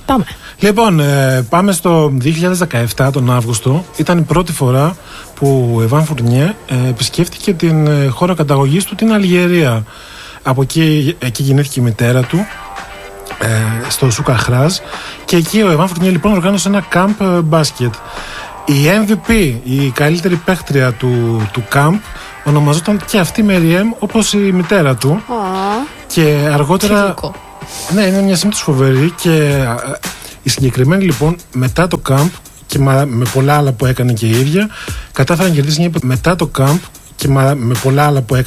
Πάμε. Λοιπόν, πάμε στο 2017 τον Αύγουστο. Ήταν η πρώτη φορά που ο Εβάν Φουρνιέ επισκέφτηκε την χώρα καταγωγής του, την Αλγερία. Από εκεί γεννήθηκε η μητέρα του, στο Σουκαχράζ, και εκεί ο Εβάν Φουρνιέ λοιπόν οργάνωσε ένα κάμπ μπάσκετ. Η MVP, η καλύτερη παίχτρια του κάμπ, ονομαζόταν και αυτή Μεριέμ, όπως η μητέρα του. Και αργότερα. Ναι, είναι μια σύμπτωση φοβερή. Και η συγκεκριμένη λοιπόν μετά το κάμπ και με πολλά άλλα που έκανε και η ίδια, κατάφερε να κερδίσει μετά το κάμπ και με πολλά άλλα που έκανε